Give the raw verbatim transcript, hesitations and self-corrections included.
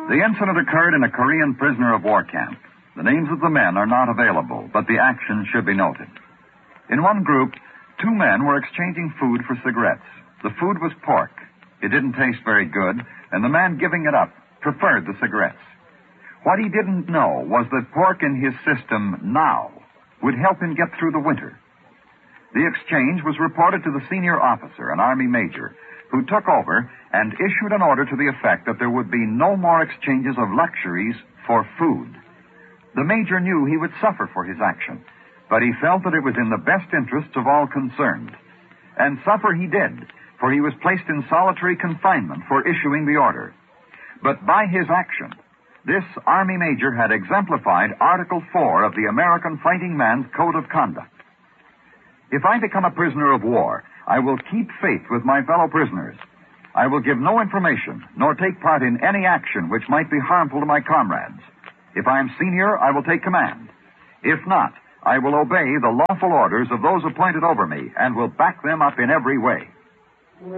The incident occurred in a Korean prisoner of war camp. The names of the men are not available, but the action should be noted. In one group, two men were exchanging food for cigarettes. The food was pork. It didn't taste very good, and the man giving it up preferred the cigarettes. What he didn't know was that pork in his system now would help him get through the winter. The exchange was reported to the senior officer, an Army major, who took over and issued an order to the effect that there would be no more exchanges of luxuries for food. The major knew he would suffer for his action, but he felt that it was in the best interests of all concerned. And suffer he did, for he was placed in solitary confinement for issuing the order. But by his action, this Army major had exemplified Article four of the American Fighting Man's Code of Conduct. If I become a prisoner of war, I will keep faith with my fellow prisoners. I will give no information, nor take part in any action which might be harmful to my comrades. If I am senior, I will take command. If not, I will obey the lawful orders of those appointed over me and will back them up in every way.